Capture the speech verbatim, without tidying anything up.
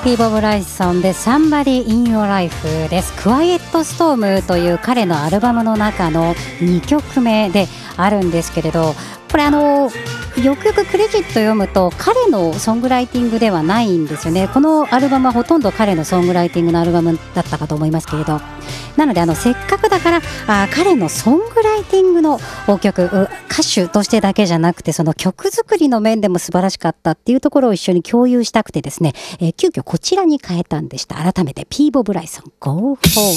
ピーボブ・ライソンで Somebody in Your Life です。クワイエットストームという彼のアルバムの中のにきょくめであるんですけれど、これあのよくよくクレジット読むと彼のソングライティングではないんですよね。このアルバムはほとんど彼のソングライティングのアルバムだったかと思いますけれど、なのであのせっかくだからあ彼のソングライティングの曲、歌手としてだけじゃなくてその曲作りの面でも素晴らしかったっていうところを一緒に共有したくてですね、えー、急遽こちらに変えたんでした。改めてピーボブ・ライソン Go For